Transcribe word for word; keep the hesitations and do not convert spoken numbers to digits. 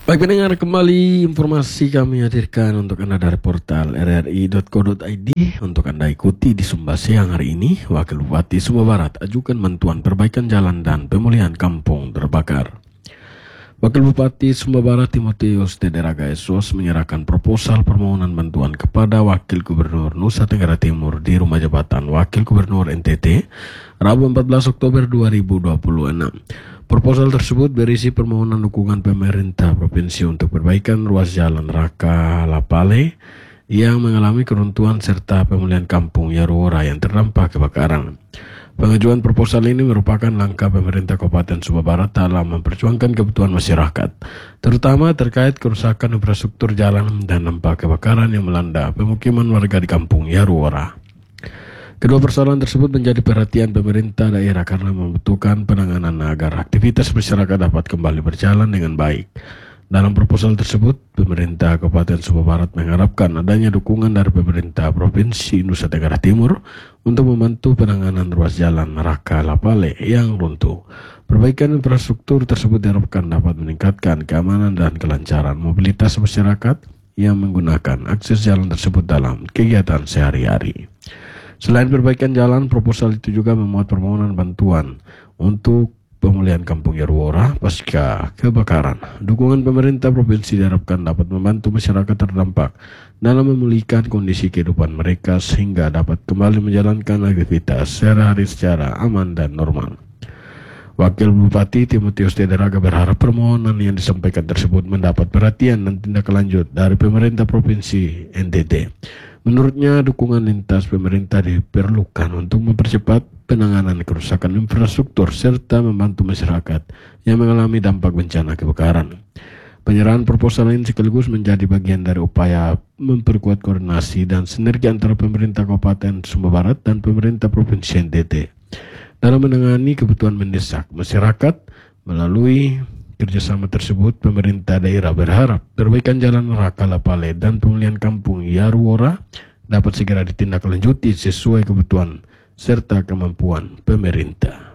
Baik pendengar, kembali informasi kami hadirkan untuk Anda dari portal r r i dot co dot i d. Untuk Anda ikuti di Sumba Siang hari ini, Wakil Bupati Sumba Barat ajukan bantuan perbaikan jalan dan pemulihan kampung terbakar. Wakil Bupati Sumba Barat Timotius Dederaga S O S menyerahkan proposal permohonan bantuan kepada Wakil Gubernur Nusa Tenggara Timur di Rumah Jabatan Wakil Gubernur N T T, Rabu empat belas Oktober dua ribu dua puluh enam. Proposal tersebut berisi permohonan dukungan pemerintah provinsi untuk perbaikan ruas jalan Raka Lapale yang mengalami keruntuhan serta pemulihan kampung Yaruora yang terdampak kebakaran. Pengajuan proposal ini merupakan langkah pemerintah Kabupaten Sumba Barat dalam memperjuangkan kebutuhan masyarakat, terutama terkait kerusakan infrastruktur jalan dan dampak kebakaran yang melanda pemukiman warga di kampung Yaruora. Kedua persoalan tersebut menjadi perhatian pemerintah daerah karena membutuhkan penanganan agar aktivitas masyarakat dapat kembali berjalan dengan baik. Dalam proposal tersebut, pemerintah Kabupaten Sumba Barat mengharapkan adanya dukungan dari pemerintah Provinsi Nusa Tenggara Timur untuk membantu penanganan ruas jalan Raka Lapale yang runtuh. Perbaikan infrastruktur tersebut diharapkan dapat meningkatkan keamanan dan kelancaran mobilitas masyarakat yang menggunakan akses jalan tersebut dalam kegiatan sehari-hari. Selain perbaikan jalan, proposal itu juga memuat permohonan bantuan untuk pemulihan kampung Yaruora pasca kebakaran. Dukungan pemerintah provinsi diharapkan dapat membantu masyarakat terdampak dalam memulihkan kondisi kehidupan mereka sehingga dapat kembali menjalankan aktivitas sehari-hari secara aman dan normal. Wakil Bupati Timotius Dederaga berharap permohonan yang disampaikan tersebut mendapat perhatian dan tindak lanjut dari pemerintah provinsi N T T. Menurutnya, dukungan lintas pemerintah diperlukan untuk mempercepat penanganan kerusakan infrastruktur serta membantu masyarakat yang mengalami dampak bencana kebakaran. Penyerahan proposal ini sekaligus menjadi bagian dari upaya memperkuat koordinasi dan sinergi antara pemerintah Kabupaten Sumba Barat dan pemerintah Provinsi N T T dalam menangani kebutuhan mendesak masyarakat. Melalui kerjasama tersebut, pemerintah daerah berharap perbaikan jalan Raka Lapale dan pemulihan kampung Yaruora dapat segera ditindaklanjuti sesuai kebutuhan serta kemampuan pemerintah.